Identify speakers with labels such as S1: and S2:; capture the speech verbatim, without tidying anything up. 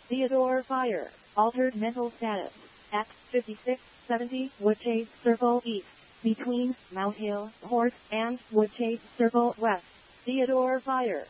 S1: Theodore Fire. Altered mental status. At fifty-six seventy Woodchase Circle East. Between Mount Hill, Horse, and Woodchase Circle West. Theodore Fire.